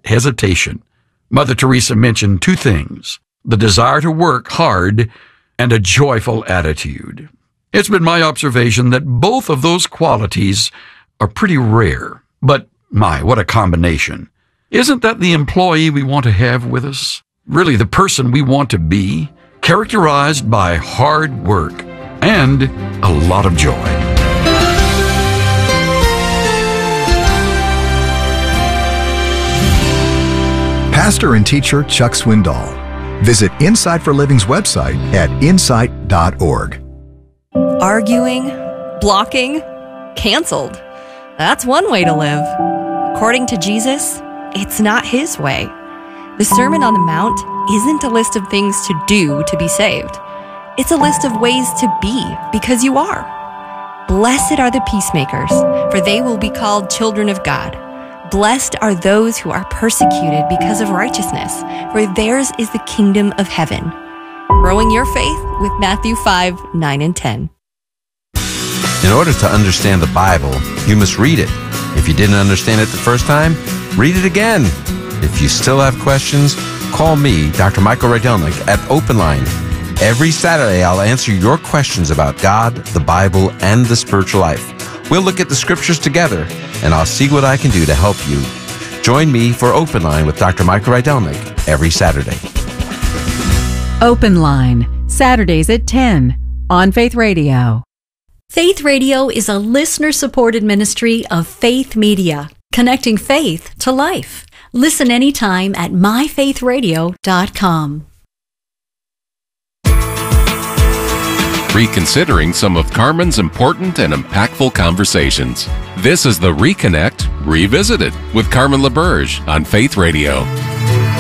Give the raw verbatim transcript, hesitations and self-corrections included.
hesitation. Mother Teresa mentioned two things: the desire to work hard and a joyful attitude. It's been my observation that both of those qualities are pretty rare. But my, what a combination. Isn't that the employee we want to have with us? Really the person we want to be, characterized by hard work and a lot of joy. Pastor and teacher Chuck Swindoll. Visit Insight for Living's website at insight dot org. Arguing, blocking, canceled. That's one way to live. According to Jesus, it's not his way. The Sermon on the Mount isn't a list of things to do to be saved. It's a list of ways to be because you are. Blessed are the peacemakers, for they will be called children of God. Blessed are those who are persecuted because of righteousness, for theirs is the kingdom of heaven. Growing your faith with Matthew five, nine, and ten. In order to understand the Bible, you must read it. If you didn't understand it the first time, read it again. If you still have questions, call me, Doctor Michael Rydelnik, at Open Line. Every Saturday, I'll answer your questions about God, the Bible, and the spiritual life. We'll look at the scriptures together, and I'll see what I can do to help you. Join me for Open Line with Doctor Michael Rydelnik every Saturday. Open Line, Saturdays at ten on Faith Radio. Faith Radio is a listener-supported ministry of Faith Media, connecting faith to life. Listen anytime at my faith radio dot com. Reconsidering some of Carmen's important and impactful conversations. This is the Reconnect Revisited with Carmen LaBerge on Faith Radio.